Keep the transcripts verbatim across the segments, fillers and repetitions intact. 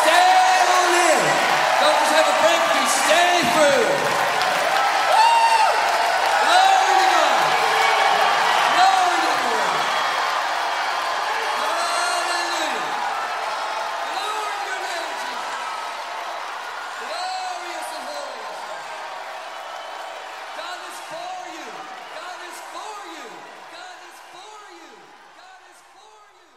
stand on in. Don't just have a break, be standing through. Woo! Glory to God. Glory to the Lord. Hallelujah. Glory to your name, Jesus. Glorious and holy. God is for you. God is for you. God is for you. God is for you.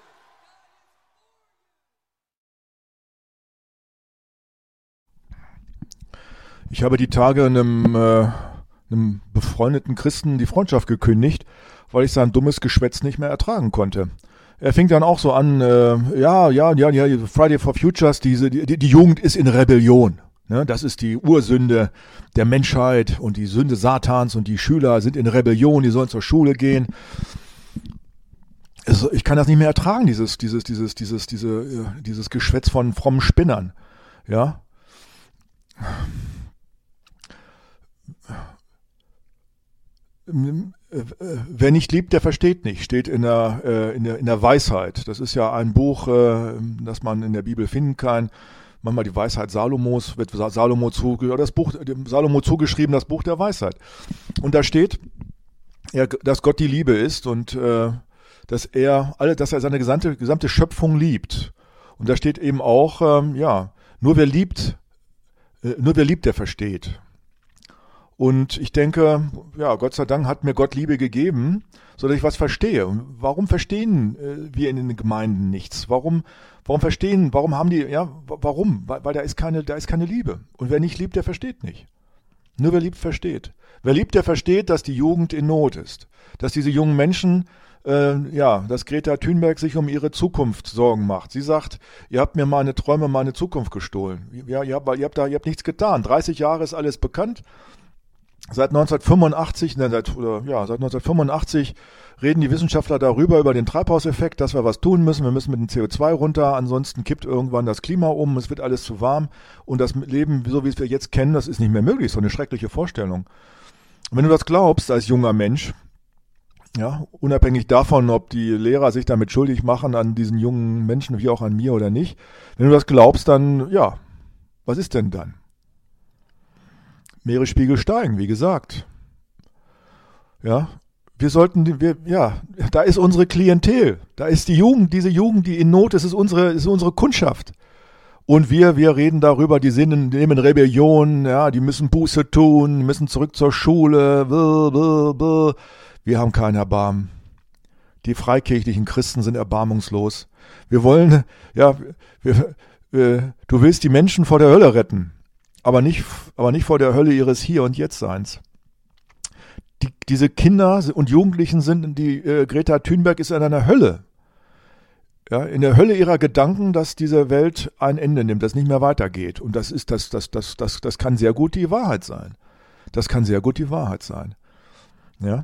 Ich habe die Tage einem, äh, einem befreundeten Christen die Freundschaft gekündigt, weil ich sein dummes Geschwätz nicht mehr ertragen konnte. Er fing dann auch so an, äh, ja, ja, ja, ja, Friday for Futures, diese, die, die Jugend ist in Rebellion. Ne? Das ist die Ursünde der Menschheit und die Sünde Satans und die Schüler sind in Rebellion, die sollen zur Schule gehen. Also ich kann das nicht mehr ertragen, dieses, dieses, dieses, dieses, diese, äh, dieses Geschwätz von frommen Spinnern. Ja. Wer nicht liebt, der versteht nicht, steht in der, äh, in der, in der Weisheit. Das ist ja ein Buch, äh, das man in der Bibel finden kann. Manchmal die Weisheit Salomos, wird Salomo, zu, das Buch, dem Salomo zugeschrieben, das Buch der Weisheit. Und da steht, ja, dass Gott die Liebe ist und äh, dass er alle, dass er seine gesamte, gesamte Schöpfung liebt. Und da steht eben auch, ähm, ja, nur wer liebt, äh, nur wer liebt, der versteht. Und ich denke, ja, Gott sei Dank hat mir Gott Liebe gegeben, sodass ich was verstehe. Und warum verstehen äh, wir in den Gemeinden nichts? Warum, warum verstehen, warum haben die, ja, warum? Weil, weil da ist keine, da ist keine Liebe. Und wer nicht liebt, der versteht nicht. Nur wer liebt, versteht. Wer liebt, der versteht, dass die Jugend in Not ist. Dass diese jungen Menschen, äh, ja, dass Greta Thunberg sich um ihre Zukunft Sorgen macht. Sie sagt, ihr habt mir meine Träume, meine Zukunft gestohlen. Ja, ihr habt, ihr habt da, ihr habt nichts getan. dreißig Jahre ist alles bekannt. Seit neunzehnhundertfünfundachtzig, ne, seit, oder, ja, seit neunzehnhundertfünfundachtzig reden die Wissenschaftler darüber, über den Treibhauseffekt, dass wir was tun müssen. Wir müssen mit dem C O zwei runter, ansonsten kippt irgendwann das Klima um, es wird alles zu warm und das Leben, so wie es wir jetzt kennen, das ist nicht mehr möglich. So eine schreckliche Vorstellung. Und wenn du das glaubst als junger Mensch, ja, unabhängig davon, ob die Lehrer sich damit schuldig machen an diesen jungen Menschen, wie auch an mir oder nicht, wenn du das glaubst, dann, ja, was ist denn dann? Meeresspiegel steigen, wie gesagt. Ja, wir sollten, wir, ja, da ist unsere Klientel, da ist die Jugend, diese Jugend, die in Not ist, ist unsere, ist unsere Kundschaft. Und wir, wir reden darüber, die sind in, nehmen Rebellion, ja, die müssen Buße tun, müssen zurück zur Schule, blah, blah, blah. Wir haben kein Erbarmen. Die freikirchlichen Christen sind erbarmungslos. Wir wollen, ja, wir, wir, du willst die Menschen vor der Hölle retten. Aber nicht, aber nicht vor der Hölle ihres Hier- und Jetzt-Seins. Die, diese Kinder und Jugendlichen sind, die äh, Greta Thunberg ist in einer Hölle. Ja, in der Hölle ihrer Gedanken, dass diese Welt ein Ende nimmt, dass nicht mehr weitergeht. Und das ist, das, das, das, das, das kann sehr gut die Wahrheit sein. Das kann sehr gut die Wahrheit sein. Ja.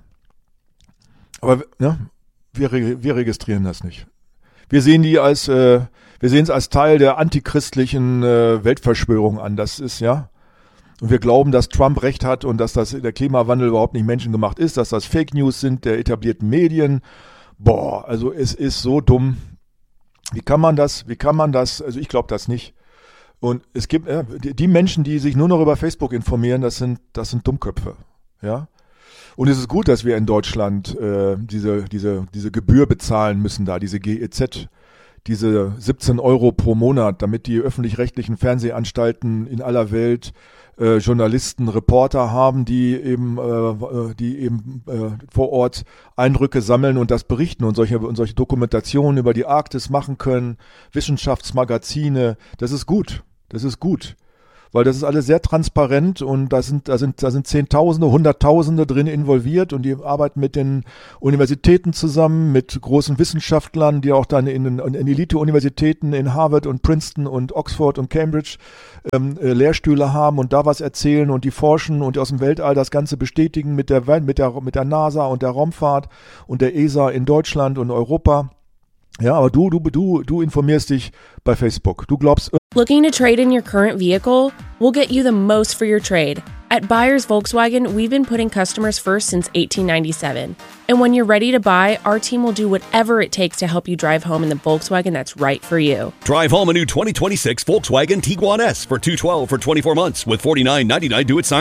Aber ja, wir, wir registrieren das nicht. Wir sehen die als, äh, wir sehen es als Teil der antichristlichen äh, Weltverschwörung an. Das ist, ja. Und wir glauben, dass Trump recht hat und dass das, der Klimawandel überhaupt nicht menschengemacht ist, dass das Fake News sind der etablierten Medien. Boah, also es ist so dumm. Wie kann man das, wie kann man das, also ich glaube das nicht. Und es gibt, äh, die, die Menschen, die sich nur noch über Facebook informieren, das sind, das sind Dummköpfe, ja. Und es ist gut, dass wir in Deutschland äh, diese, diese, diese Gebühr bezahlen müssen da, diese G E Z, diese siebzehn Euro pro Monat, damit die öffentlich-rechtlichen Fernsehanstalten in aller Welt äh, Journalisten, Reporter haben, die eben, äh, die eben äh, vor Ort Eindrücke sammeln und das berichten und solche, und solche Dokumentationen über die Arktis machen können, Wissenschaftsmagazine. Das ist gut, das ist gut. Weil das ist alles sehr transparent und da sind, da sind, da sind Zehntausende, Hunderttausende drin involviert und die arbeiten mit den Universitäten zusammen, mit großen Wissenschaftlern, die auch dann in, in Elite-Universitäten in Harvard und Princeton und Oxford und Cambridge ähm, äh, Lehrstühle haben und da was erzählen und die forschen und aus dem Weltall das Ganze bestätigen mit der, mit der, mit der NASA und der Raumfahrt und der E S A in Deutschland und Europa. Ja, aber du, du, du, du informierst dich bei Facebook. Du glaubst. Looking to trade in your current vehicle? We'll get you the most for your trade. At Buyers Volkswagen, we've been putting customers first since eighteen ninety-seven. And when you're ready to buy, our team will do whatever it takes to help you drive home in the Volkswagen that's right for you. Drive home a new twenty twenty-six Volkswagen Tiguan S for two hundred twelve dollars for twenty-four months with forty-nine ninety-nine due at sign.